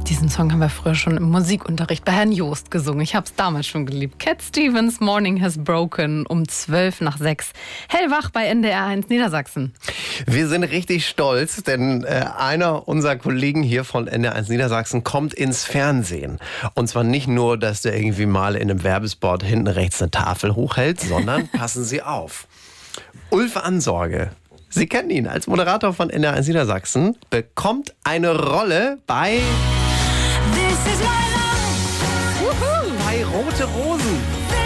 Diesen Song haben wir früher schon im Musikunterricht bei Herrn Joost gesungen. Ich habe es damals schon geliebt. Cat Stevens, Morning Has Broken, um 5:12. Hellwach bei NDR 1 Niedersachsen. Wir sind richtig stolz, denn einer unserer Kollegen hier von NDR 1 Niedersachsen kommt ins Fernsehen. Und zwar nicht nur, dass der irgendwie mal in einem Werbespot hinten rechts eine Tafel hochhält, sondern passen Sie auf. Ulf Ansorge, Sie kennen ihn als Moderator von NDR 1 Niedersachsen, bekommt eine Rolle bei bei Rote Rosen.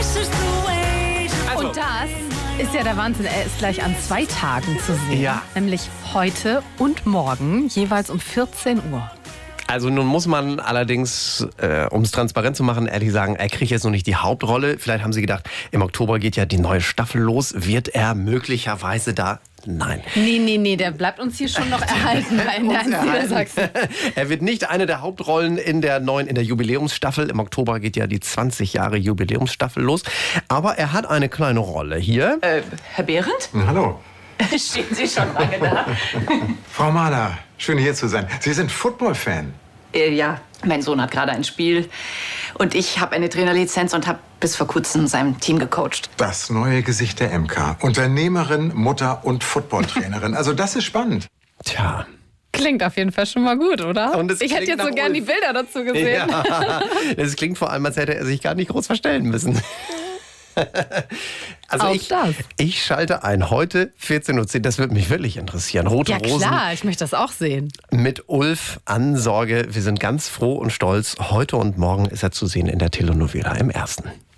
Und das ist ja der Wahnsinn. Er ist gleich an 2 Tagen zu sehen. Ja. Nämlich heute und morgen, jeweils um 14 Uhr. Also nun muss man allerdings, um es transparent zu machen, ehrlich sagen, er kriegt jetzt noch nicht die Hauptrolle. Vielleicht haben Sie gedacht, im Oktober geht ja die neue Staffel los. Wird er möglicherweise da? Nein. Nee, der bleibt uns hier schon noch erhalten bei NDR 1 Niedersachsen. Er wird nicht eine der Hauptrollen in der Jubiläumsstaffel. Im Oktober geht ja die 20 Jahre Jubiläumsstaffel los. Aber er hat eine kleine Rolle hier. Herr Behrendt? Hallo. Stehen Sie schon lange da? Frau Mahler, schön hier zu sein. Sie sind Football-Fan. Ja, mein Sohn hat gerade ein Spiel und ich habe eine Trainerlizenz und habe bis vor kurzem sein Team gecoacht. Das neue Gesicht der MK. Unternehmerin, Mutter und Footballtrainerin. Also das ist spannend. Tja. Klingt auf jeden Fall schon mal gut, oder? Und es Ich hätte klingt jetzt so nach gern die Ulf. Bilder dazu gesehen. Ja. Es klingt vor allem, als hätte er sich gar nicht groß verstellen müssen. Also Auch das. ich schalte ein. Heute 14:10 Uhr. Das würde mich wirklich interessieren. Rote Ja Rosen klar, ich möchte das auch sehen. mit Ulf Ansorge. Wir sind ganz froh und stolz. Heute und morgen ist er zu sehen in der Telenovela im Ersten.